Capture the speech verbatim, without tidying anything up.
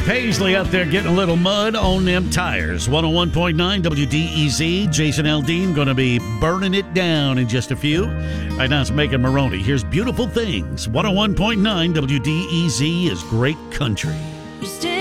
Paisley out there getting a little mud on them tires. one oh one point nine W D E Z. Jason Aldean going to be burning it down in just a few. Right now it's Megan Maroney. Here's Beautiful Things. one oh one point nine W D E Z is great country.